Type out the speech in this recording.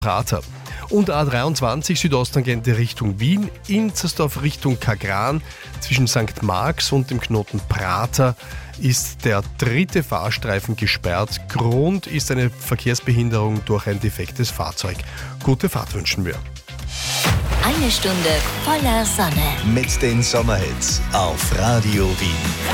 Prater. Und A23 Südosttangente Richtung Wien, Inzersdorf Richtung Kagran. Zwischen St. Marx und dem Knoten Prater ist der dritte Fahrstreifen gesperrt. Grund ist eine Verkehrsbehinderung durch ein defektes Fahrzeug. Gute Fahrt wünschen wir. Eine Stunde voller Sonne. Mit den Sommerhits auf Radio Wien.